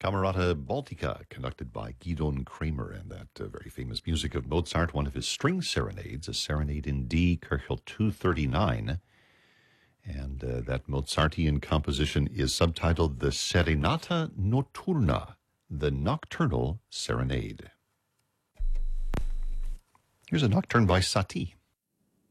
Camerata Baltica, conducted by Gidon Kramer, and that very famous music of Mozart, one of his string serenades, a serenade in D, Köchel 239. And that Mozartian composition is subtitled the Serenata Notturna, the Nocturnal Serenade. Here's a nocturne by Satie.